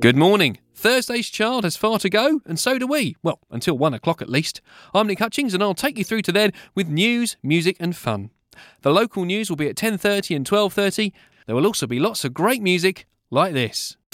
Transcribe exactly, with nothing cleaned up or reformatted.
Good morning. Thursday's child has far to go, and so do we. Well, until one o'clock at least. I'm Nick Hutchings, and I'll take you through to then with news, music and fun. The local news will be at ten thirty and twelve thirty. There will also be lots of great music like this.